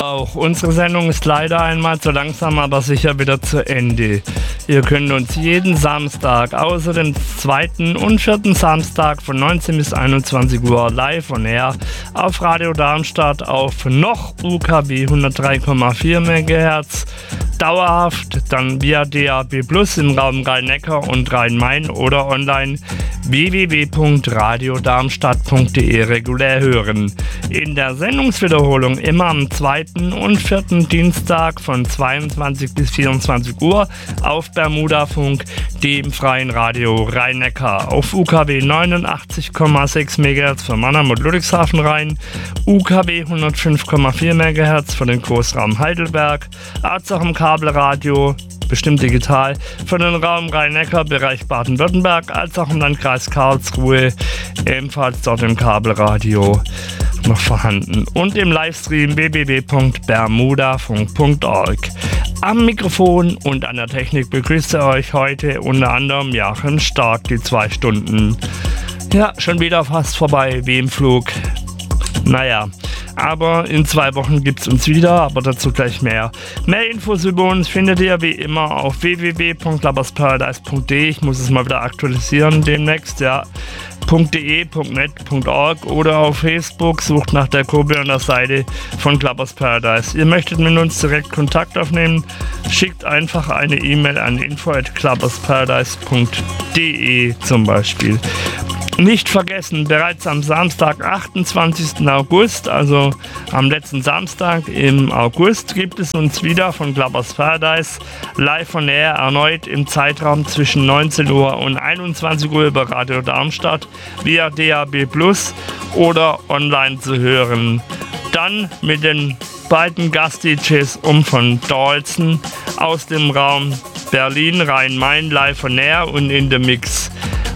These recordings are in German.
auch unsere Sendung ist leider einmal so langsam, aber sicher wieder zu Ende. Ihr könnt uns jeden Samstag, außer den zweiten und vierten Samstag von 19 bis 21 Uhr live on air auf Radio Darmstadt auf noch UKW 103,4 MHz, dauerhaft dann via DAB+ im Raum Rhein-Neckar und Rhein-Main oder online www.radiodarmstadt.de regulär hören. In der Sendungswiederholung immer am zweiten und vierten Dienstag von 22 bis 24 Uhr auf Bermudafunk, dem freien Radio Rhein-Neckar, auf UKW 89,6 MHz für Mannheim und Ludwigshafen Rhein, UKW 105,4 MHz für den Großraum Heidelberg, als auch im Kabelradio, bestimmt digital, für den Raum Rhein-Neckar, Bereich Baden-Württemberg, als auch im Landkreis Karlsruhe, ebenfalls dort im Kabelradio noch vorhanden. Und im Livestream www.bermudafunk.org. Am Mikrofon und an der Technik begrüßt euch heute unter anderem Joachim Stark, die 2 Stunden. Ja, schon wieder fast vorbei, wie im Flug. Naja, aber in 2 Wochen gibt's uns wieder, aber dazu gleich mehr. Mehr Infos über uns findet ihr wie immer auf www.clubbersparadise.de. Ich muss es mal wieder aktualisieren demnächst, ja. .de, .net, .org oder auf Facebook, sucht nach der Gruppe an der Seite von Clubbers Paradise. Ihr möchtet mit uns direkt Kontakt aufnehmen, schickt einfach eine E-Mail an info@clubbersparadise.de zum Beispiel. Nicht vergessen, bereits am Samstag, 28. August, also am letzten Samstag im August, gibt es uns wieder von Clubbers Paradise live on air erneut im Zeitraum zwischen 19 Uhr und 21 Uhr über Radio Darmstadt via DAB+ oder online zu hören. Dann mit den beiden Gast-DJs von Dalton aus dem Raum Berlin, Rhein-Main live on air und in the Mix.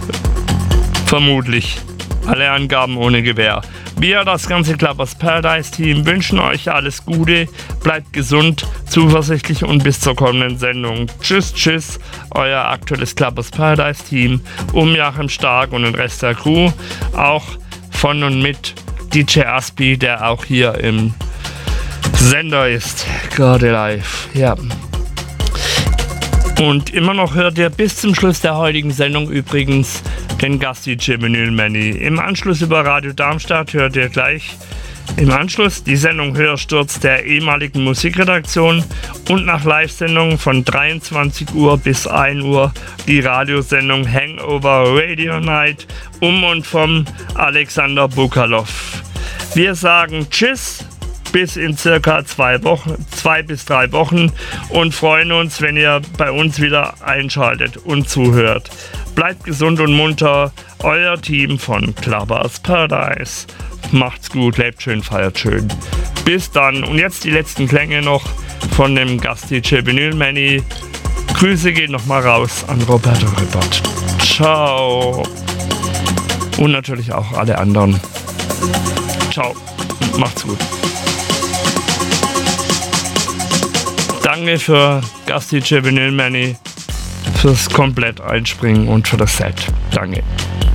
Vermutlich. Alle Angaben ohne Gewähr. Wir, das ganze Clubbers Paradise Team, wünschen euch alles Gute, bleibt gesund, zuversichtlich und bis zur kommenden Sendung. Tschüss, tschüss, euer aktuelles Clubbers Paradise Team, Joachim Stark und den Rest der Crew, auch von und mit DJ Aspi, der auch hier im Sender ist, gerade live, ja. Und immer noch hört ihr bis zum Schluss der heutigen Sendung übrigens den Gast-DJ Vinyl Manny. Im Anschluss über Radio Darmstadt hört ihr gleich im Anschluss die Sendung Hörsturz der ehemaligen Musikredaktion und nach Live-Sendungen von 23 Uhr bis 1 Uhr die Radiosendung Hangover Radio Night und vom Alexander Bukalov. Wir sagen Tschüss. Bis in circa 2 bis 3 Wochen und freuen uns, wenn ihr bei uns wieder einschaltet und zuhört. Bleibt gesund und munter, euer Team von Clubbers Paradise. Macht's gut, lebt schön, feiert schön. Bis dann und jetzt die letzten Klänge noch von dem Gast-DJ Vinyl Manny. Grüße gehen nochmal raus an Roberto Rippert. Ciao. Und natürlich auch alle anderen. Ciao. Macht's gut. Danke für Gast-DJ Vinyl Manny, fürs komplett Einspringen und für das Set. Danke.